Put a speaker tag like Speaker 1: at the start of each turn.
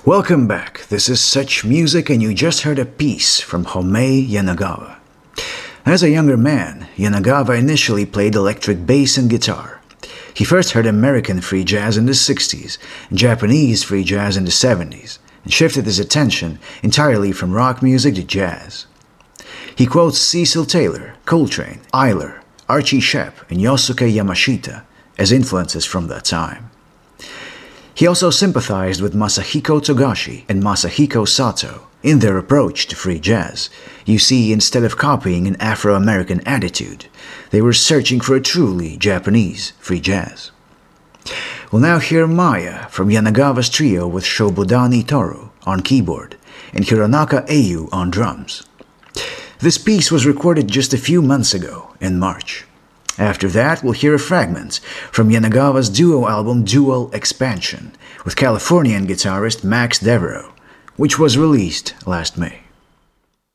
Speaker 1: Welcome back. This is Such Music, and you just heard a piece from Homei Yanagawa. As a younger man, Yanagawa initially played electric bass and guitar. He first heard American free jazz in the 60s and Japanese free jazz in the 70s, and shifted his attention entirely from rock music to jazz. He quotes Cecil Taylor, Coltrane, Ayler, Archie Shepp, and Yosuke Yamashita as influences from that time. He also sympathized with Masahiko Togashi and Masahiko Sato in their approach to free jazz. You see, instead of copying an Afro-American attitude, they were searching for a truly Japanese free jazz. We'll now hear Maya from Yanagawa's trio with Shobodani Toru on keyboard and Hironaka Eiyu on drums. This piece was recorded just a few months ago in March. After that, we'll hear a fragment from Yanagawa's duo album Dual Expansion with Californian guitarist Max Devereaux, which was released last May.